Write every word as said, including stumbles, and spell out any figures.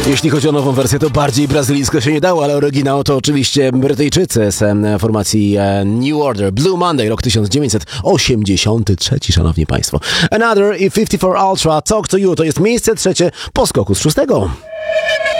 Jeśli chodzi o nową wersję, to bardziej brazylijsko się nie dało, ale oryginał to oczywiście Brytyjczycy z formacji New Order. Blue Monday, rok tysiąc dziewięćset osiemdziesiąty trzeci, szanowni państwo. Another i pięćdziesiąt cztery Ultra, Talk to You, to jest miejsce trzecie po skoku z szóstego.